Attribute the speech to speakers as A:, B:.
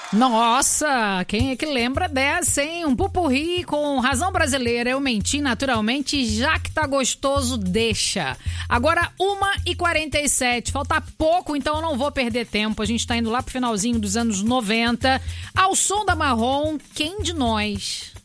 A: Nossa, quem é que lembra dessa, hein? Um pupurri com Razão Brasileira. Eu menti naturalmente, já que tá gostoso, deixa. Agora 1h47, falta pouco, então eu não vou perder tempo. A gente tá indo lá pro finalzinho dos anos 90, ao som da Marrom, Quem de Nós?